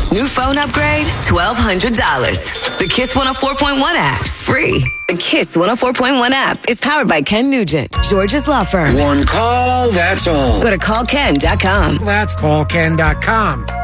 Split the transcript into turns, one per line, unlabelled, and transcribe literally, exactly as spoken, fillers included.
New phone upgrade, twelve hundred dollars. The Kiss one oh four point one app's free. The Kiss one oh four point one app is powered by Ken Nugent, George's law firm.
One call, that's all.
Go to call ken dot com.
That's call ken dot com.